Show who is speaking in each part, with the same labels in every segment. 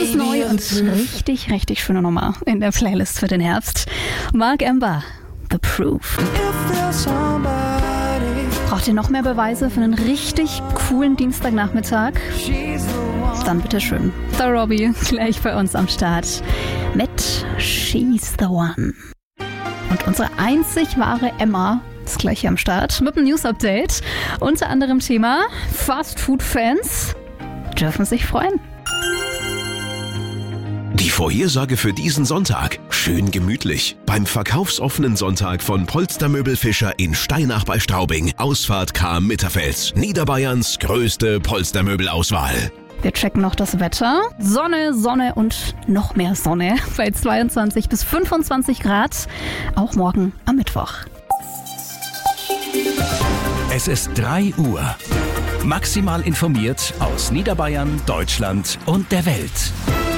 Speaker 1: Ganz neu und richtig, richtig schöne Nummer in der Playlist für den Herbst. Mark Ember, The Proof. Braucht ihr noch mehr Beweise für einen richtig coolen Dienstagnachmittag? Dann bitteschön. The Robbie gleich bei uns am Start mit She's the One. Und unsere einzig wahre Emma ist gleich hier am Start mit einem News-Update. Unter anderem Thema Fast-Food-Fans dürfen sich freuen.
Speaker 2: Die Vorhersage für diesen Sonntag. Schön gemütlich. Beim verkaufsoffenen Sonntag von Polstermöbel Fischer in Steinach bei Straubing. Ausfahrt Cham-Mitterfels. Niederbayerns größte Polstermöbelauswahl.
Speaker 1: Wir checken noch das Wetter. Sonne, Sonne und noch mehr Sonne bei 22 bis 25 Grad. Auch morgen am Mittwoch.
Speaker 3: Es ist 3 Uhr. Maximal informiert aus Niederbayern, Deutschland und der Welt.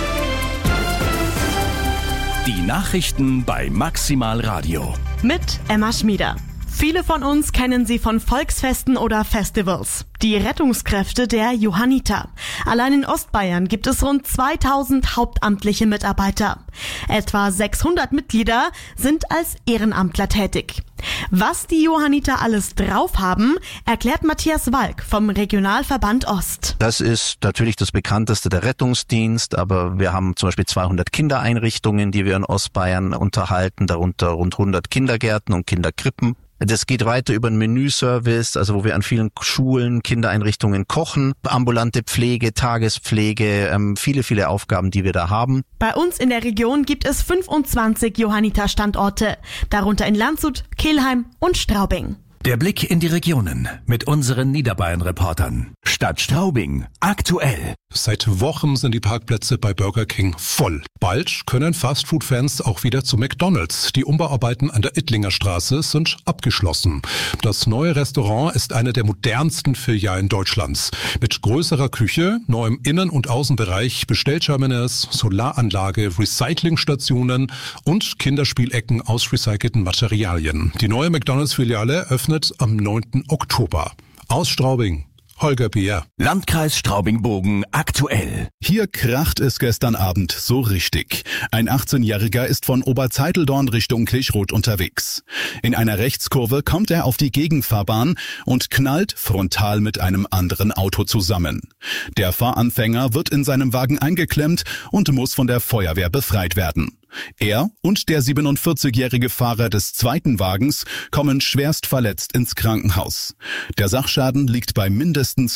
Speaker 3: Die Nachrichten bei Maximal Radio.
Speaker 4: Mit Emma Schmieder. Viele von uns kennen sie von Volksfesten oder Festivals. Die Rettungskräfte der Johanniter. Allein in Ostbayern gibt es rund 2000 hauptamtliche Mitarbeiter. Etwa 600 Mitglieder sind als Ehrenamtler tätig. Was die Johanniter alles drauf haben, erklärt Matthias Walk vom Regionalverband Ost.
Speaker 5: Das ist natürlich das bekannteste, der Rettungsdienst, aber wir haben zum Beispiel 200 Kindereinrichtungen, die wir in Ostbayern unterhalten, darunter rund 100 Kindergärten und Kinderkrippen. Das geht weiter über einen Menüservice, also wo wir an vielen Schulen, Kindereinrichtungen kochen, ambulante Pflege, Tagespflege, viele Aufgaben, die wir da haben.
Speaker 4: Bei uns in der Region gibt es 25 Johanniter-Standorte, darunter in Landshut, Kelheim und Straubing.
Speaker 3: Der Blick in die Regionen mit unseren Niederbayern-Reportern. Stadt Straubing, aktuell.
Speaker 6: Seit Wochen sind die Parkplätze bei Burger King voll. Bald können Fastfood-Fans auch wieder zu McDonald's. Die Umbauarbeiten an der Ittlinger Straße sind abgeschlossen. Das neue Restaurant ist eine der modernsten Filialen Deutschlands. Mit größerer Küche, neuem Innen- und Außenbereich, Bestellterminals, Solaranlage, Recyclingstationen und Kinderspielecken aus recycelten Materialien. Die neue McDonald's-Filiale öffnet am 9. Oktober. Aus Straubing, Holger Bier.
Speaker 3: Landkreis Straubing-Bogen, aktuell.
Speaker 7: Hier kracht es gestern Abend so richtig. Ein 18-Jähriger ist von Oberzeiteldorn Richtung Klischroth unterwegs. In einer Rechtskurve kommt er auf die Gegenfahrbahn und knallt frontal mit einem anderen Auto zusammen. Der Fahranfänger wird in seinem Wagen eingeklemmt und muss von der Feuerwehr befreit werden. Er und der 47-jährige Fahrer des zweiten Wagens kommen schwerst verletzt ins Krankenhaus. Der Sachschaden liegt bei mindestens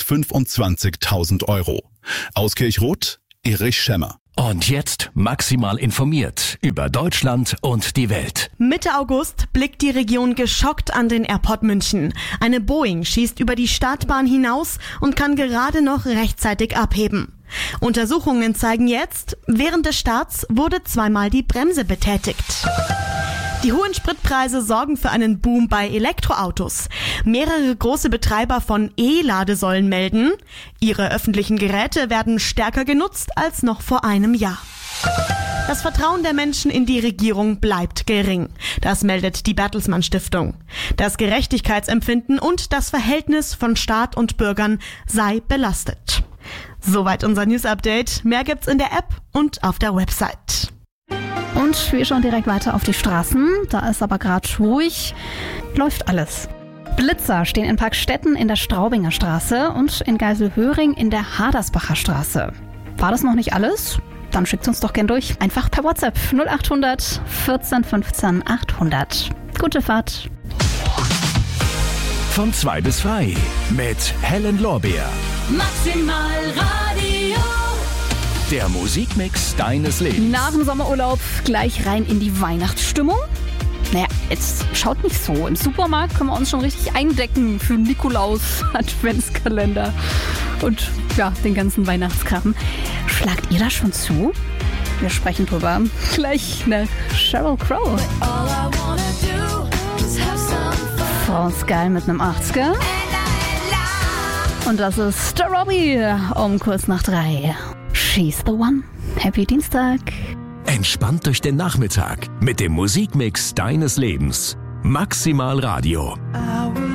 Speaker 7: 25.000 €. Aus Kirchroth, Erich Schemmer.
Speaker 3: Und jetzt maximal informiert über Deutschland und die Welt.
Speaker 4: Mitte August blickt die Region geschockt an den Airport München. Eine Boeing schießt über die Startbahn hinaus und kann gerade noch rechtzeitig abheben. Untersuchungen zeigen jetzt, während des Starts wurde zweimal die Bremse betätigt. Die hohen Spritpreise sorgen für einen Boom bei Elektroautos. Mehrere große Betreiber von E-Ladesäulen melden, ihre öffentlichen Geräte werden stärker genutzt als noch vor einem Jahr. Das Vertrauen der Menschen in die Regierung bleibt gering. Das meldet die Bertelsmann Stiftung. Das Gerechtigkeitsempfinden und das Verhältnis von Staat und Bürgern sei belastet. Soweit unser News-Update. Mehr gibt's in der App und auf der Website.
Speaker 1: Und wir schauen direkt weiter auf die Straßen. Da ist aber gerade ruhig. Läuft alles. Blitzer stehen in Parkstetten in der Straubinger Straße und in Geiselhöring in der Hadersbacher Straße. War das noch nicht alles? Dann schickt uns doch gern durch. Einfach per WhatsApp 0800 14 15 800. Gute Fahrt.
Speaker 3: Von 2 bis frei mit Helen Lorbeer.
Speaker 8: Maximal Radio.
Speaker 3: Der Musikmix deines Lebens.
Speaker 1: Nach dem Sommerurlaub gleich rein in die Weihnachtsstimmung. Naja, jetzt schaut nicht so. Im Supermarkt können wir uns schon richtig eindecken für Nikolaus Adventskalender und ja, den ganzen Weihnachtskram. Schlagt ihr da schon zu? Wir sprechen drüber. Gleich nach Sheryl Crow. France geil mit einem 80er. Und das ist der Robbie um kurz nach 3. She's the One. Happy Dienstag.
Speaker 3: Entspannt durch den Nachmittag mit dem Musikmix deines Lebens. Maximal Radio.